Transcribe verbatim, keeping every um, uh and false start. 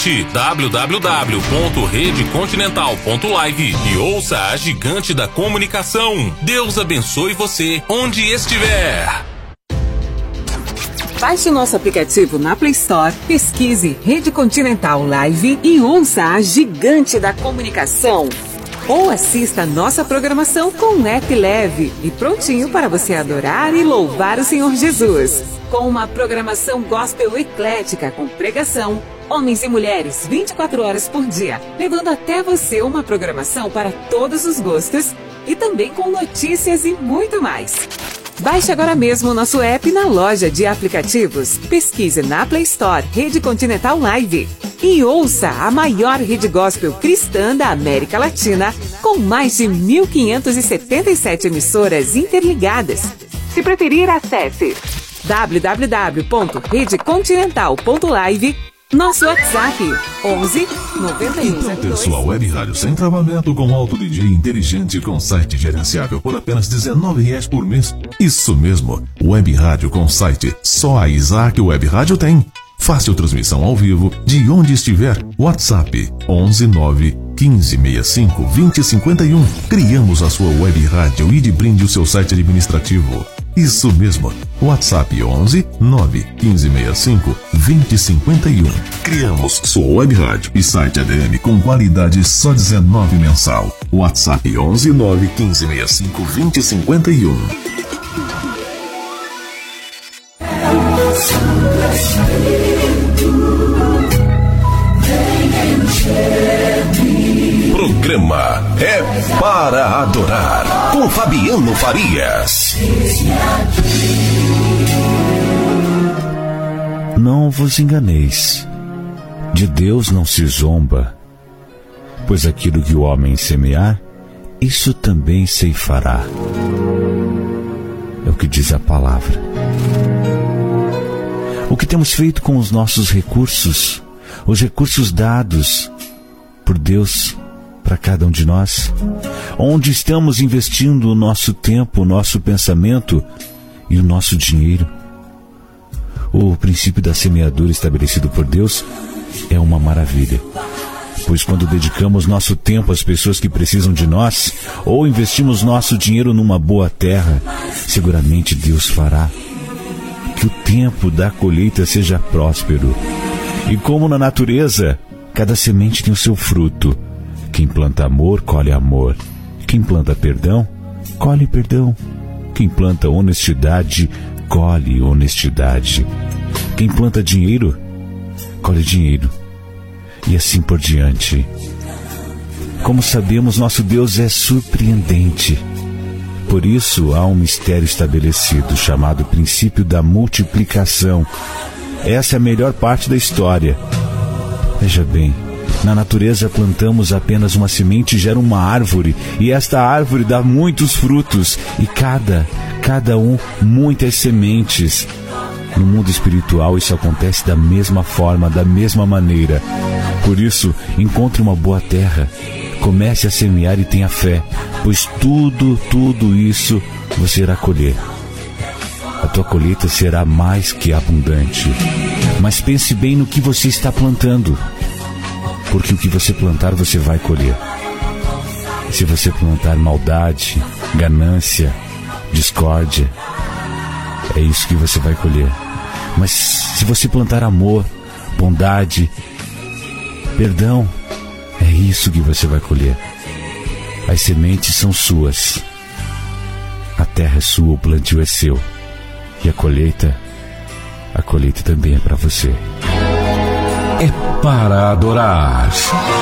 w w w ponto rede continental ponto live e ouça a gigante da comunicação. Deus abençoe você onde estiver. Baixe o nosso aplicativo na Play Store, pesquise Rede Continental Live e ouça a gigante da comunicação. Ou assista a nossa programação com um app leve e prontinho para você adorar e louvar o Senhor Jesus. Com uma programação gospel eclética com pregação, homens e mulheres vinte e quatro horas por dia, levando até você uma programação para todos os gostos e também com notícias e muito mais. Baixe agora mesmo o nosso app na loja de aplicativos. Pesquise na Play Store Rede Continental Live e ouça a maior rede gospel cristã da América Latina, com mais de mil quinhentas e setenta e sete emissoras interligadas. Se preferir, acesse w w w ponto rede continental ponto live. Nosso WhatsApp onze noventa e um. Então, ter sua web rádio sem travamento com alto D J inteligente com site gerenciável por apenas dezenove reais por mês. Isso mesmo, web rádio com site. Só a Isaac Web Rádio tem. Fácil transmissão ao vivo de onde estiver. WhatsApp onze nove quinze sessenta e cinco vinte cinquenta e um. Criamos a sua web rádio e de brinde o seu site administrativo. Isso mesmo, WhatsApp onze nove quinze sessenta e cinco vinte cinquenta e um. Criamos sua web rádio e site A D M com qualidade só dezenove mensal. WhatsApp onze nove quinze sessenta e cinco vinte cinquenta e um. Programa É Para Adorar, com Fabiano Farias. Não vos enganeis, de Deus não se zomba, pois aquilo que o homem semear, isso também ceifará. É o que diz a palavra. O que temos feito com os nossos recursos, os recursos dados por Deus para cada um de nós? Onde estamos investindo o nosso tempo, o nosso pensamento e o nosso dinheiro? O princípio da semeadura estabelecido por Deus é uma maravilha, pois quando dedicamos nosso tempo às pessoas que precisam de nós, ou investimos nosso dinheiro numa boa terra, seguramente Deus fará que o tempo da colheita seja próspero. E como na natureza, cada semente tem o seu fruto. Quem planta amor, colhe amor. Quem planta perdão, colhe perdão. Quem planta honestidade, colhe honestidade. Quem planta dinheiro, colhe dinheiro. E assim por diante. Como sabemos, nosso Deus é surpreendente. Por isso, há um mistério estabelecido, chamado princípio da multiplicação. Essa é a melhor parte da história. Veja bem, na natureza plantamos apenas uma semente e gera uma árvore, e esta árvore dá muitos frutos, e cada, cada um, muitas sementes. No mundo espiritual isso acontece da mesma forma, da mesma maneira. Por isso, encontre uma boa terra, comece a semear e tenha fé, pois tudo, tudo isso você irá colher. A tua colheita será mais que abundante. Mas pense bem no que você está plantando, porque o que você plantar, você vai colher. Se você plantar maldade, ganância, discórdia, é isso que você vai colher. Mas se você plantar amor, bondade, perdão, é isso que você vai colher. As sementes são suas, a terra é sua, o plantio é seu, e a colheita, a colheita também é para você. É para adorar.